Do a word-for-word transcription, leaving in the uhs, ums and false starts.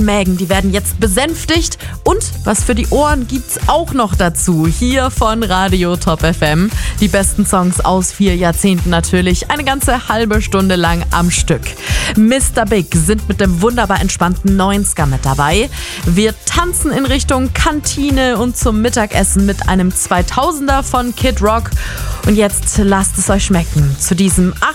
Mägen, die werden jetzt besänftigt. Und was für die Ohren gibt's auch noch dazu. Hier von Radio Top F M. Die besten Songs aus vier Jahrzehnten natürlich. Eine ganze halbe Stunde lang am Stück. Mister Big sind mit dem wunderbar entspannten neunziger mit dabei. Wir tanzen in Richtung Kantine und zum Mittagessen mit einem zweitausender von Kid Rock. Und jetzt lasst es euch schmecken. Zu diesem